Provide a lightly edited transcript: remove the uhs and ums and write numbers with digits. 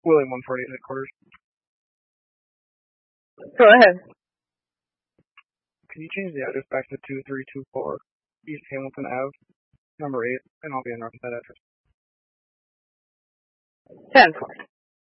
William 148 headquarters. Go ahead. Can you change the address back to 2324 East Hamilton Ave, number 8, and I'll be in north of that address. 10-4.